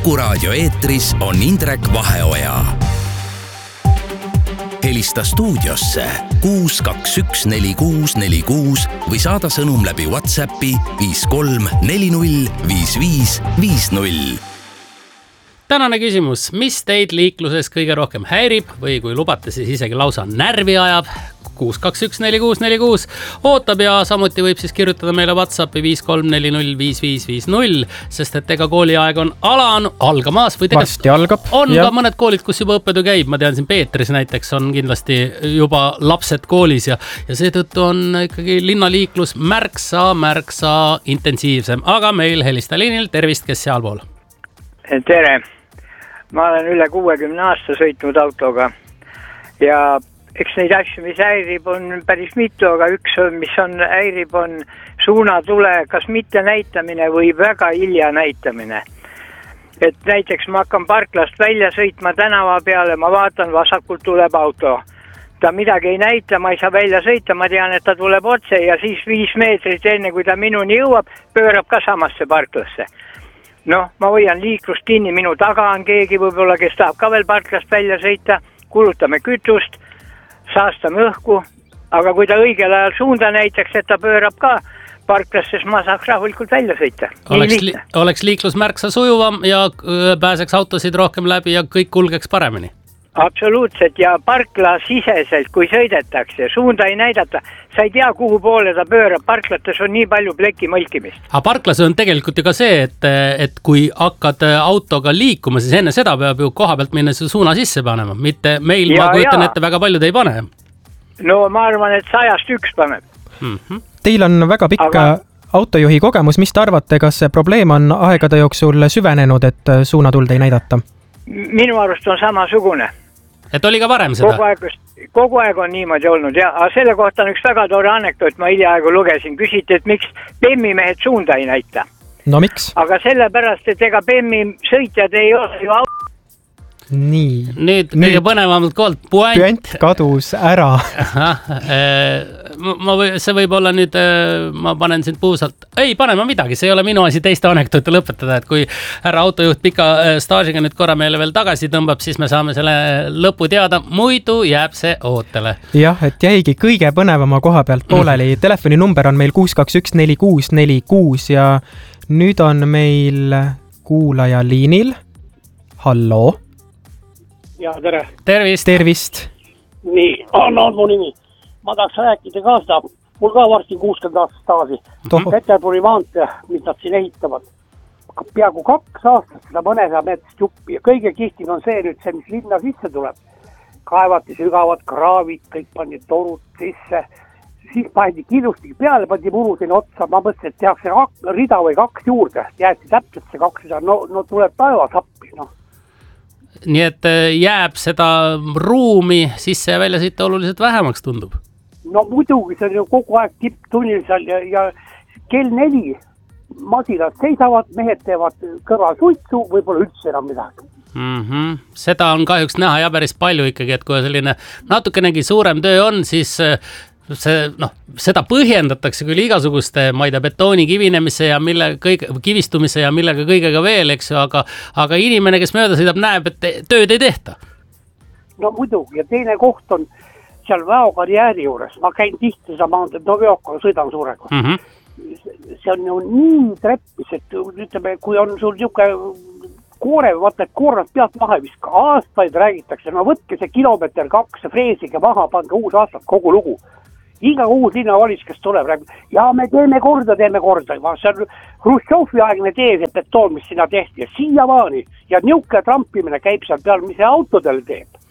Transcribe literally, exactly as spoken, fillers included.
Kuku Raadio eetris on Indrek Vaheoja. Helista stuudiosse kuus kaks üks neli kuus neli kuus või saada sõnum läbi WhatsAppi viis kolm neli null viis viis viis null. Tänane küsimus, mis teid liikluses kõige rohkem häirib või kui lubate, siis isegi lausa närvi ajab? kuus kaks üks neli kuus neli kuus ootab ja samuti võib siis kirjutada meile WhatsAppi viis kolm neli null viis viis viis null, sest et ega kooliaeg on alan, algamas või varsti algab. On ja. Ka mõned koolid, kus juba õppetöö käib. Ma tean, siin Peetris näiteks on kindlasti juba lapsed koolis ja, ja seetõttu on ikkagi linnaliiklus märksa, märksa intensiivsem. Aga meil helista liinil, tervist, kes sealpool? Tere! Ma olen üle kuuekümne aasta sõitnud autoga ja eks neid asju, mis häirib, on päris mitu, aga üks, mis on häirib, on suunatule kas mitte näitamine või väga hilja näitamine. Et näiteks ma hakkan parklast välja sõitma tänava peale, ma vaatan, vasakult tuleb auto. Ta midagi ei näita, ma ei saa välja sõita, ma tean, et ta tuleb otse ja siis viis meetrit enne, kui ta minuni jõuab, pöörab ka samasse parklasse. Noh, ma hoian liiklust kinni, minu taga on keegi võib-olla, kes tahab ka veel parklast välja sõita, kulutame kütust, saastame õhku, aga kui ta õigel ajal suunda näitaks, et ta pöörab ka parklasse, siis ma saaks rahulikult välja sõita. Oleks, li oleks liiklus märksa sujuvam ja pääseks autosid rohkem läbi ja kõik kulgeks paremini. Absoluutselt ja parkla siseselt, kui sõidetakse, suunda ei näidata, sa ei tea, kuhu poole ta pöörab, parklates on nii palju pleki mõlkimist. Aga parklas on tegelikult ju ka see, et, et kui hakkad autoga liikuma, siis enne seda peab ju koha pealt minna suuna sisse panema, mitte meil, ja, ma kujutan ette, väga paljud ei pane. No ma arvan, et sajast üks paneb. Mm-hmm. Teil on väga pikk Aga... autojuhi kogemus, mis te arvate, kas see probleem on aegade jooksul süvenenud, et suunatuld ei näidata? Minu arust on samasugune. Et oli ka varem seda? Kogu aeg, kogu aeg on niimoodi olnud ja aga selle kohta on üks väga tore anekdoot, ma hiljaaegu lugesin, küsiti, et miks Bemmi mehed suunda ei näita. No miks? Aga sellepärast, et ega Bemmi sõitjad ei ole ju auto. Nii. Nüüd kõige põnevamalt koolt, puent. Puent kadus ära. ma või, see võib olla nüüd, ma panen sind puusalt. Ei, pane ma midagi, see ei ole minu asi teiste anekdoote lõpetada, et kui härra autojuht pika staažiga nüüd korra meile veel tagasi tõmbab, siis me saame selle lõpu teada, muidu jääb see ootele. Jah, et jäigi kõige põnevama koha pealt pooleli. Mm. Telefoni number on meil kuus kaks üks neli kuus neli kuus ja nüüd on meil kuulaja liinil. Hallo? Ja, tere. Tervist. Tervist. Nii, on, on mu nimi. Ma tahaks rääkida ka seda. Mul ka varsti kuuskümmend aastat staasi. Peterburi maantee, mis nad siin ehitavad. Peaaegu kaks aastat seda mõnesaja meetrist juppi. Ja kõige kihtim on see nüüd see, mis linna sisse tuleb. Kaevati sügavad kraavid, kõik pandi torud sisse. Siis pandi kilusti peale, pandi muru sinna otsa. Ma mõtlesin, et tehakse rida või kaks juurde. Jäeti täpselt see kaks rida. No, no tuleb taevas appi, noh. Nii et jääb seda ruumi sisse ja välja sõita oluliselt vähemaks tundub? No muidugi, see on ju kogu aeg tipptunnil seal ja, ja kell neli masinad seisavad, mehed teevad kõrval suitsu, võib-olla üldse enam midagi. Mm-hmm. Seda on kahjuks näha ja päris palju ikkagi, et kui selline natukenegi suurem töö on, siis see, noh, seda põhjendatakse küll igasuguste, ma ei tea, betooni kivinemise ja mille kõik, kivistumise ja millega kõigega veel, eks ju, aga, aga inimene, kes mööda sõidab, näeb, et tööd ei tehta. No muidugi, ja teine koht on seal väokarjääri juures. Ma käin tihti seda maanteed, no veokoga sõidan suurega. Mm-hmm. See on ju nii treppis, et ütleme, kui on sul niuke koore, vaata, et koornad pealt maha viska, aastaid räägitakse, no võtke see kilomeeter kaks freesiga maha, pange uus aastat, kogu lugu. Iga uus linnavalitsus, kes tuleb, räägib, ja me teeme korda, teeme korda. See on Hruštšovi aegne tee, see betoon, mis sinna tehti ja siiamaani. Ja niuke trampimine käib seal peal, mis see autodel teeb.